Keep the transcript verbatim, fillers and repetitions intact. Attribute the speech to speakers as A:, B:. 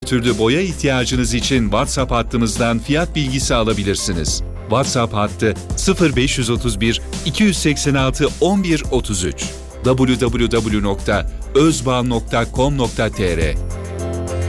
A: türlü boya ihtiyacınız için WhatsApp hattımızdan fiyat bilgisi alabilirsiniz. WhatsApp hattı sıfır beş otuz bir iki yüz seksen altı on bir otuz üç. double-u double-u double-u nokta özbağ nokta com nokta tr